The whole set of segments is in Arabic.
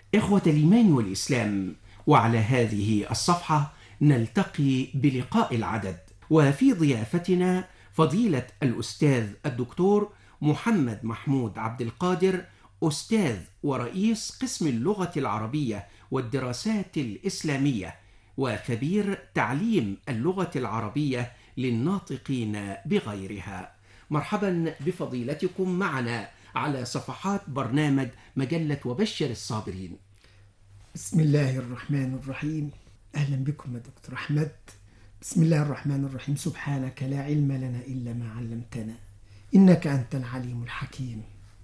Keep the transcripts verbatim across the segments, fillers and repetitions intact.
إخوة الإيمان والإسلام، وعلى هذه الصفحة نلتقي بلقاء العدد، وفي ضيافتنا فضيلة الأستاذ الدكتور محمد محمود عبد القادر، أستاذ ورئيس قسم اللغة العربية والدراسات الإسلامية، وخبير تعليم اللغة العربية للناطقين بغيرها. مرحبا بفضيلتكم معنا على صفحات برنامج مجلة وبشر الصابرين. بسم الله الرحمن الرحيم. أهلا بكم يا دكتور أحمد. بسم الله الرحمن الرحيم. سبحانك لا علم لنا إلا ما علمتنا إنك أنت العليم الحكيم.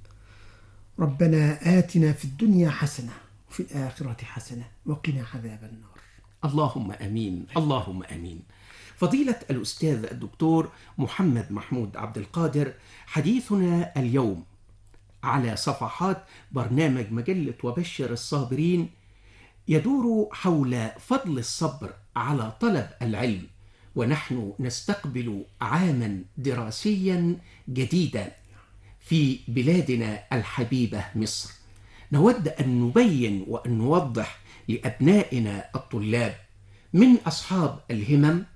ربنا آتنا في الدنيا حسنة وفي الآخرة حسنة وقنا عذاب النار. اللهم أمين، اللهم أمين. فضيلة الأستاذ الدكتور محمد محمود عبد القادر، حديثنا اليوم على صفحات برنامج مجلة وبشر الصابرين يدور حول فضل الصبر على طلب العلم، ونحن نستقبل عاما دراسيا جديدا في بلادنا الحبيبة مصر. نود أن نبين وأن نوضح لأبنائنا الطلاب من أصحاب الهمم،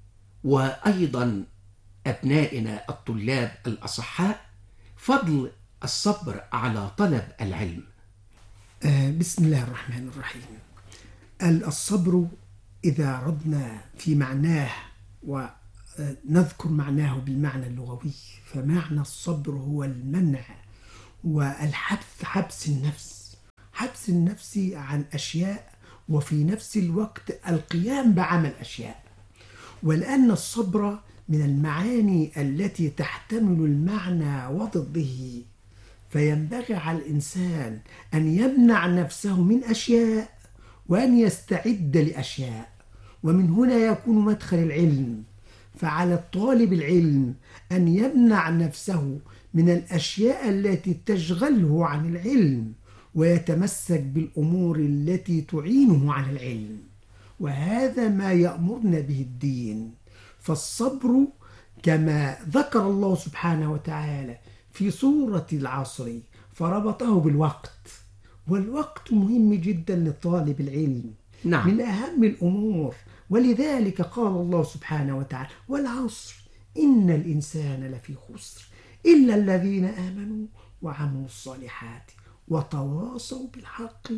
وأيضا أبنائنا الطلاب الأصحاء، فضل الصبر على طلب العلم. آه بسم الله الرحمن الرحيم. الصبر إذا ردنا في معناه ونذكر معناه بالمعنى اللغوي، فمعنى الصبر هو المنع والحبس، حبس النفس حبس النفس عن أشياء، وفي نفس الوقت القيام بعمل أشياء. ولأن الصبر من المعاني التي تحتمل المعنى وضده، فينبغي على الإنسان أن يمنع نفسه من أشياء وأن يستعد لأشياء، ومن هنا يكون مدخل العلم. فعلى الطالب العلم أن يمنع نفسه من الأشياء التي تشغله عن العلم، ويتمسك بالأمور التي تعينه على العلم، وهذا ما يأمرنا به الدين. فالصبر كما ذكر الله سبحانه وتعالى في سورة العصر فربطه بالوقت، والوقت مهم جدا لطالب العلم، نعم. من أهم الأمور. ولذلك قال الله سبحانه وتعالى: والعصر إن الإنسان لفي خسر إلا الذين آمنوا وعملوا الصالحات وتواصوا بالحق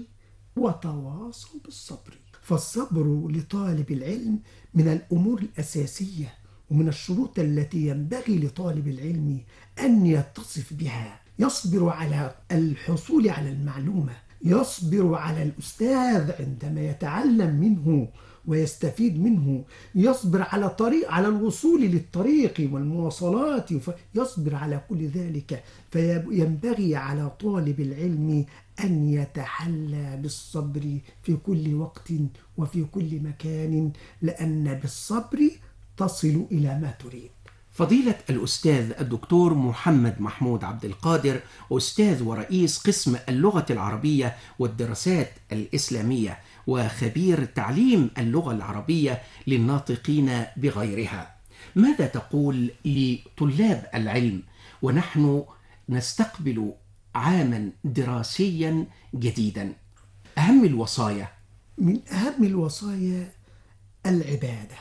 وتواصوا بالصبر. فالصبر لطالب العلم من الأمور الأساسية ومن الشروط التي ينبغي لطالب العلم أن يتصف بها. يصبر على الحصول على المعلومة، يصبر على الأستاذ عندما يتعلم منه ويستفيد منه، يصبر على طريق على الوصول للطريق والمواصلات، يصبر على كل ذلك. فينبغي على طالب العلم أن يتحلى بالصبر في كل وقت وفي كل مكان، لأن بالصبر تصل إلى ما تريد. فضيلة الأستاذ الدكتور محمد محمود عبد القادر، أستاذ ورئيس قسم اللغة العربية والدراسات الإسلامية، وخبير تعليم اللغة العربية للناطقين بغيرها، ماذا تقول لطلاب العلم ونحن نستقبل عاما دراسيا جديدا؟ أهم الوصايا. من أهم الوصايا العبادة.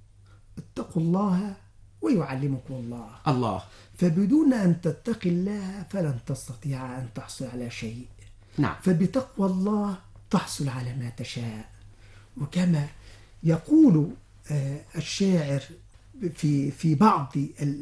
اتقوا الله ويعلمكم الله. الله. فبدون أن تتقي الله فلن تستطيع أن تحصل على شيء. نعم. فبتقوى الله تحصل على ما تشاء. وكما يقول الشاعر في في بعض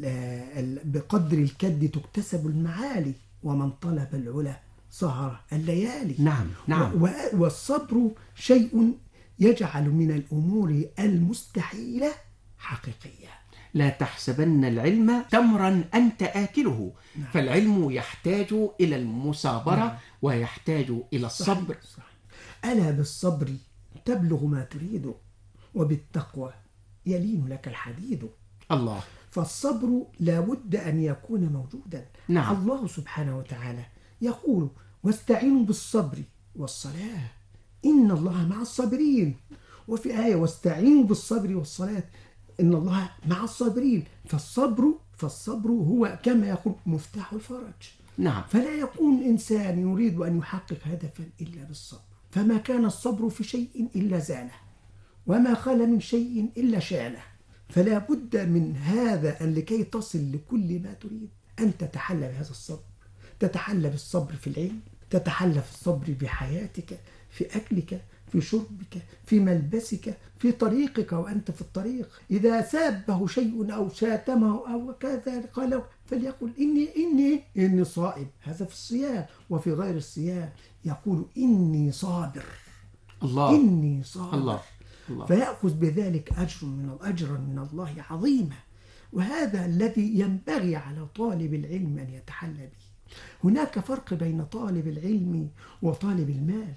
بقدر الكد تكتسب المعالي، ومن طلب العلا سهر الليالي. نعم نعم. والصبر شيء يجعل من الأمور المستحيلة حقيقية. لا تحسبن العلم تمرا أنت آكله. نعم. فالعلم يحتاج إلى المثابرة. نعم. ويحتاج إلى الصبر. صحيح. صحيح. ألا بالصبر تبلغ ما تريد، وبالتقوى يلين لك الحديد. الله. فالصبر لا بد أن يكون موجودا. نعم. الله سبحانه وتعالى يقول: واستعينوا بالصبر والصلاة إن الله مع الصابرين. وفي آية: واستعينوا بالصبر والصلاة إن الله مع الصابرين. فالصبر فالصبر هو كما يقول مفتاح الفرج. نعم. فلا يكون إنسان يريد أن يحقق هدفا إلا بالصبر. فما كان الصبر في شيء إلا زانه، وما خلا من شيء إلا شانه. فلا بد من هذا أن لكي تصل لكل ما تريد أن تتحلى بهذا الصبر، تتحلى بالصبر في العلم، تتحلى في الصبر بحياتك، في أكلك، في شربك، في ملبسك، في طريقك وأنت في الطريق. إذا سابه شيء أو شاتمه أو كذا قال فليقل إني إني إني صائم، هذا في الصيام. وفي غير الصيام يقول إني صابر، الله إني صابر، الله الله. فيأخذ بذلك أجر من أجرا من الله عظيما. وهذا الذي ينبغي على طالب العلم أن يتحلى به. هناك فرق بين طالب العلم وطالب المال.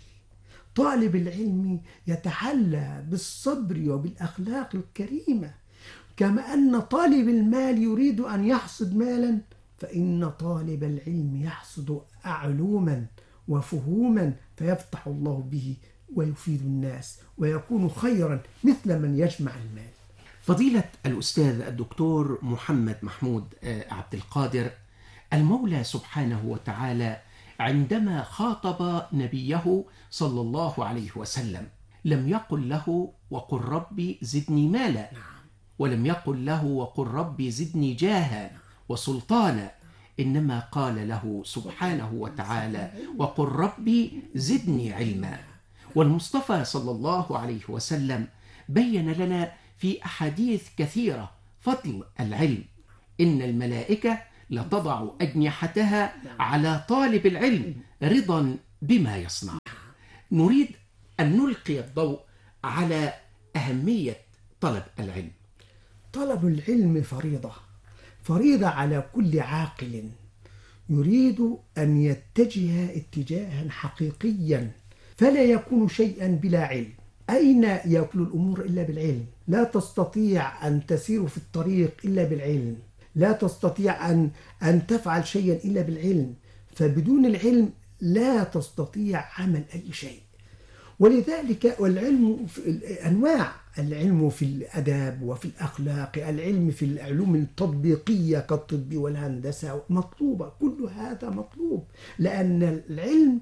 طالب العلم يتحلى بالصبر وبالأخلاق الكريمة، كما أن طالب المال يريد أن يحصد مالا، فإن طالب العلم يحصد علوما وفهوما فيفتح الله به ويفيد الناس ويكون خيرا مثل من يجمع المال. فضيلة الأستاذ الدكتور محمد محمود عبد القادر، المولى سبحانه وتعالى عندما خاطب نبيه صلى الله عليه وسلم لم يقل له وقل ربي زدني مالا، ولم يقل له وقل ربي زدني جاها وسلطانا، إنما قال له سبحانه وتعالى وقل ربي زدني علما. والمصطفى صلى الله عليه وسلم بين لنا في أحاديث كثيرة فضل العلم. إن الملائكة لتضع أجنحتها على طالب العلم رضا بما يصنع. نريد أن نلقي الضوء على أهمية طلب العلم. طلب العلم فريضة، فريضة على كل عاقل يريد أن يتجه اتجاها حقيقيا، فلا يكون شيئا بلا علم. أين يأكل الأمور إلا بالعلم؟ لا تستطيع أن تسير في الطريق إلا بالعلم، لا تستطيع أن أن تفعل شيئا إلا بالعلم، فبدون العلم لا تستطيع عمل أي شيء. ولذلك والعلم في أنواع، العلم في الأداب وفي الأخلاق، العلم في العلوم التطبيقية كالطب والهندسة مطلوبة، كل هذا مطلوب، لأن العلم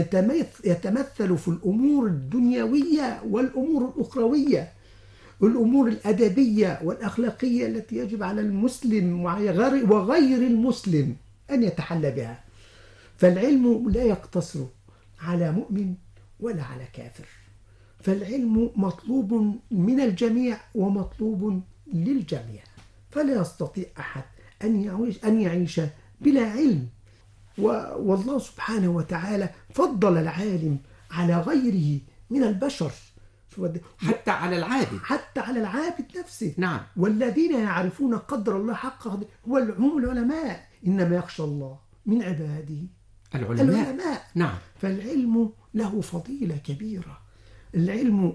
يتمثل في الأمور الدنيوية والأمور الأخروية، الأمور الأدبية والأخلاقية التي يجب على المسلم وغير المسلم أن يتحلى بها. فالعلم لا يقتصر على مؤمن ولا على كافر، فالعلم مطلوب من الجميع ومطلوب للجميع، فلا يستطيع أحد أن يعيش, أن يعيش بلا علم. والله سبحانه وتعالى فضل العالم على غيره من البشر، حتى على العابد، حتى على العابد نفسه. نعم. والذين يعرفون قدر الله حق قدره هم العلماء، إنما يخشى الله من عباده العلماء. العلماء. نعم. فالعلم له فضيلة كبيرة، العلم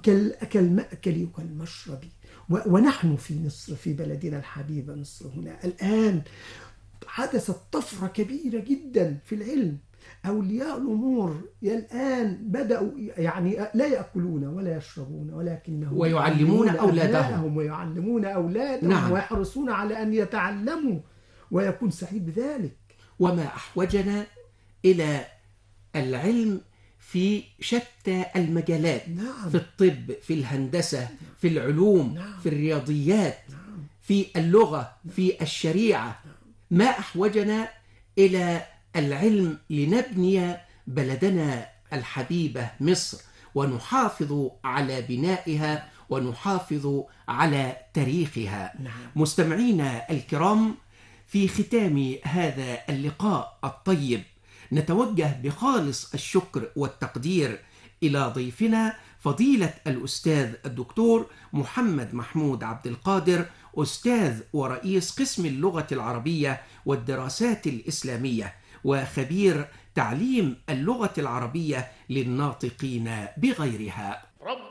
كالمأكل وكالمشرب. ونحن في مصر، في بلدنا الحبيبة مصر هنا الآن حدثت طفرة كبيرة جدا في العلم. أولياء الأمور الآن بدأوا يعني لا يأكلون ولا يشربون، ولكنهم ويعلمون أولادهم ويعلمون أولادهم نعم. ويحرصون على أن يتعلموا ويكون سعيد بذلك. وما أحوجنا إلى العلم في شتى المجالات، نعم. في الطب، في الهندسة، في العلوم، نعم. في الرياضيات، نعم. في اللغة، في الشريعة. ما أحوجنا إلى العلم لنبني بلدنا الحبيبة مصر، ونحافظ على بنائها ونحافظ على تاريخها. نعم. مستمعينا الكرام، في ختام هذا اللقاء الطيب نتوجه بخالص الشكر والتقدير إلى ضيفنا فضيلة الأستاذ الدكتور محمد محمود عبد القادر، أستاذ ورئيس قسم اللغة العربية والدراسات الإسلامية وخبير تعليم اللغة العربية للناطقين بغيرها.